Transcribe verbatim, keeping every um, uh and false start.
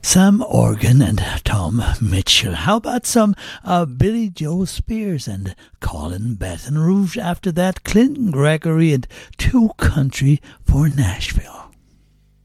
Sam Organ and Tom Mitchell. How about some uh, Billy Joe Spears and Colin Baton Rouge? After that, Clinton Gregory and Two Country for Nashville.